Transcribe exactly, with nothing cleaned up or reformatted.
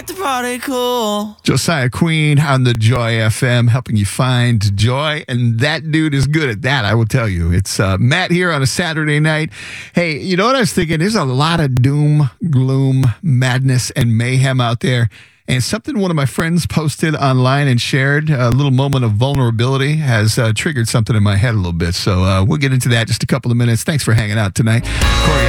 like to party cool. Josiah Queen on the Joy F M, helping you find joy. And that dude is good at that, I will tell you. It's uh, Matt here on a Saturday night. Hey, you know what I was thinking? There's a lot of doom, gloom, madness, and mayhem out there. And something one of my friends posted online and shared, a little moment of vulnerability, has uh, triggered something in my head a little bit. So uh, we'll get into that in just a couple of minutes. Thanks for hanging out tonight. Corey